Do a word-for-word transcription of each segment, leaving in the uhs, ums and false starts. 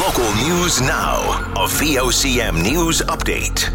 Local news now. A V O C M News Update.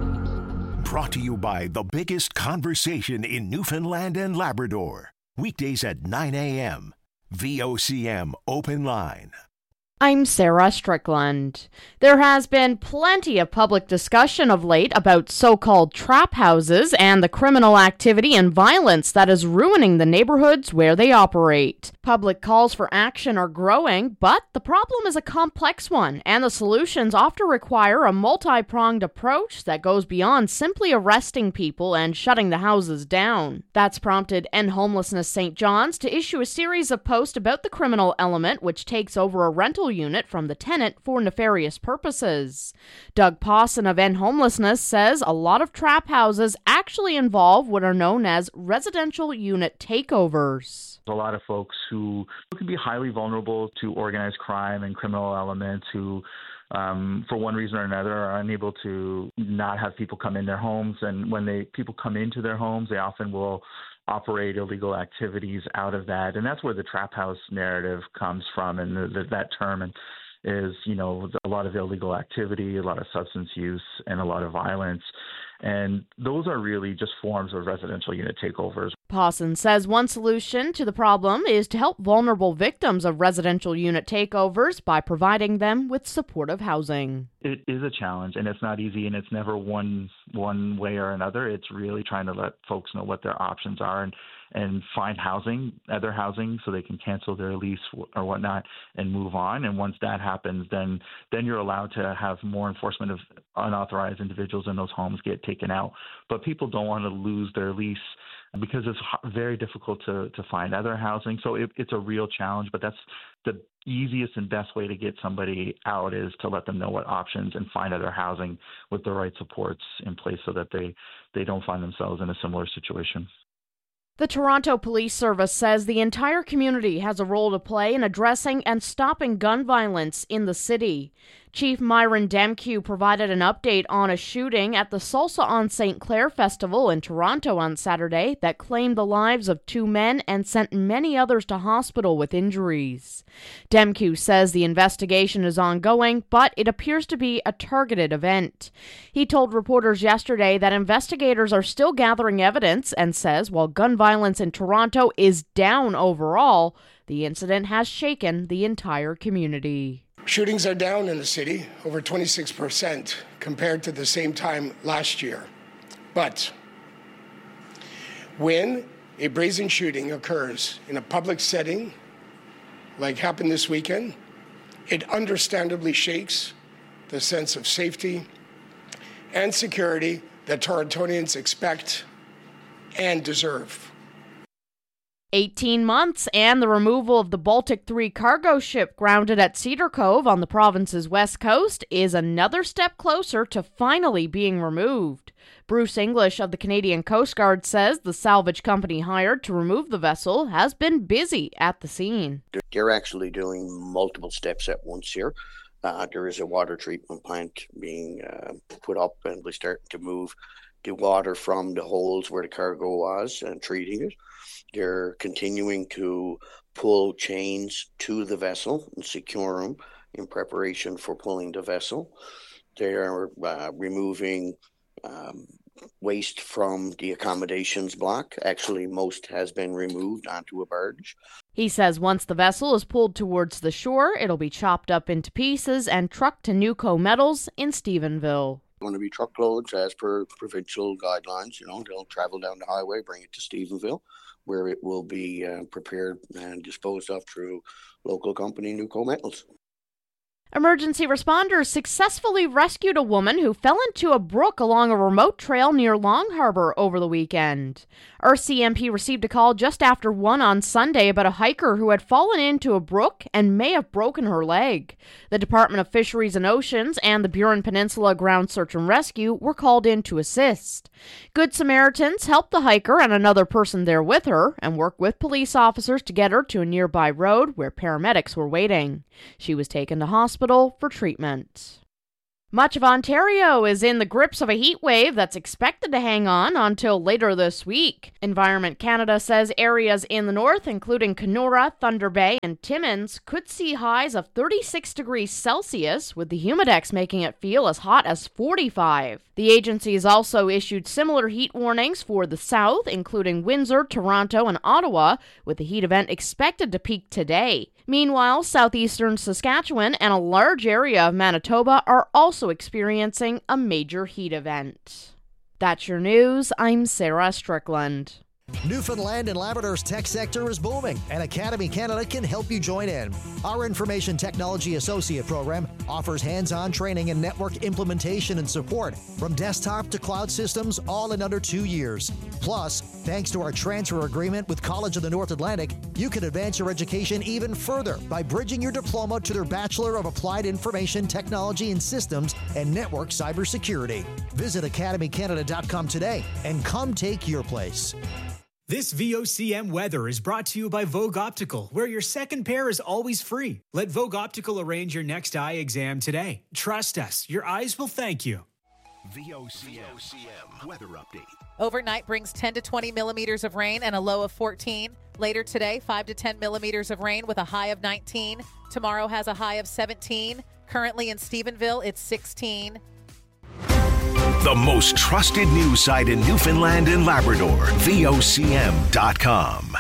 Brought to you by the biggest conversation in Newfoundland and Labrador. Weekdays at nine a.m. V O C M Open Line. I'm Sarah Strickland. There has been plenty of public discussion of late about so-called trap houses and the criminal activity and violence that is ruining the neighborhoods where they operate. Public calls for action are growing, but the problem is a complex one, and the solutions often require a multi-pronged approach that goes beyond simply arresting people and shutting the houses down. That's prompted End Homelessness Saint John's to issue a series of posts about the criminal element which takes over a rental unit from the tenant for nefarious purposes. Doug Pawson of End Homelessness says a lot of trap houses actually involve what are known as residential unit takeovers. A lot of folks who can be highly vulnerable to organized crime and criminal elements who Um, for one reason or another, are unable to not have people come in their homes. And when they people come into their homes, they often will operate illegal activities out of that. And that's where the trap house narrative comes from. And the, the, that term and is, you know, a lot of illegal activity, a lot of substance use, and a lot of violence. And those are really just forms of residential unit takeovers. Pawson says one solution to the problem is to help vulnerable victims of residential unit takeovers by providing them with supportive housing. It is a challenge, and it's not easy, and it's never one one way or another. It's really trying to let folks know what their options are and, and find housing, other housing, so they can cancel their lease or whatnot and move on. And once that happens, then then you're allowed to have more enforcement of unauthorized individuals in those homes get taken out. But people don't want to lose their lease because it's very difficult to, to find other housing. So it, it's a real challenge, but that's the easiest and best way to get somebody out is to let them know what options and find other housing with the right supports in place so that they, they don't find themselves in a similar situation. The Toronto Police Service says the entire community has a role to play in addressing and stopping gun violence in the city. Chief Myron Demkew provided an update on a shooting at the Salsa on Saint Clair Festival in Toronto on Saturday that claimed the lives of two men and sent many others to hospital with injuries. Demkew says the investigation is ongoing, but it appears to be a targeted event. He told reporters yesterday that investigators are still gathering evidence and says while gun violence in Toronto is down overall, the incident has shaken the entire community. Shootings are down in the city, over twenty-six percent compared to the same time last year. But when a brazen shooting occurs in a public setting, like happened this weekend, it understandably shakes the sense of safety and security that Torontonians expect and deserve. eighteen months and the removal of the Baltic three cargo ship grounded at Cedar Cove on the province's west coast is another step closer to finally being removed. Bruce English of the Canadian Coast Guard says the salvage company hired to remove the vessel has been busy at the scene. They're actually doing multiple steps at once here. Uh, there is a water treatment plant being uh, put up, and we're starting to move the water from the holes where the cargo was and treating it. They're continuing to pull chains to the vessel and secure them in preparation for pulling the vessel. They are uh, removing um, waste from the accommodations block. Actually, most has been removed onto a barge. He says once the vessel is pulled towards the shore, it'll be chopped up into pieces and trucked to Newco Metals in Stephenville. Going to be truckloads as per provincial guidelines. You know, they'll travel down the highway, bring it to Stephenville, where it will be uh, prepared and disposed of through local company Newco Metals. Emergency responders successfully rescued a woman who fell into a brook along a remote trail near Long Harbour over the weekend. R C M P received a call just after one on Sunday about a hiker who had fallen into a brook and may have broken her leg. The Department of Fisheries and Oceans and the Burin Peninsula Ground Search and Rescue were called in to assist. Good Samaritans helped the hiker and another person there with her and worked with police officers to get her to a nearby road where paramedics were waiting. She was taken to hospital for treatment. Much of Ontario is in the grips of a heat wave that's expected to hang on until later this week. Environment Canada says areas in the north, including Kenora, Thunder Bay, and Timmins, could see highs of thirty-six degrees Celsius, with the Humidex making it feel as hot as forty-five. The agency has also issued similar heat warnings for the south, including Windsor, Toronto, and Ottawa, with the heat event expected to peak today. Meanwhile, southeastern Saskatchewan and a large area of Manitoba are also experiencing a major heat event. That's your news. I'm Sarah Strickland. Newfoundland and Labrador's tech sector is booming, and Academy Canada can help you join in. Our Information Technology Associate program offers hands-on training and network implementation and support from desktop to cloud systems, all in under two years. Plus, thanks to our transfer agreement with College of the North Atlantic, you can advance your education even further by bridging your diploma to their Bachelor of Applied Information Technology and Systems and Network Cybersecurity. Visit academy canada dot com today and come take your place. This V O C M weather is brought to you by Vogue Optical, where your second pair is always free. Let Vogue Optical arrange your next eye exam today. Trust us, your eyes will thank you. V O C M weather update. Overnight brings ten to twenty millimeters of rain and a low of fourteen. Later today, five to ten millimeters of rain with a high of nineteen. Tomorrow has a high of seventeen. Currently in Stephenville, it's sixteen. The most trusted news site in Newfoundland and Labrador, V O C M dot com.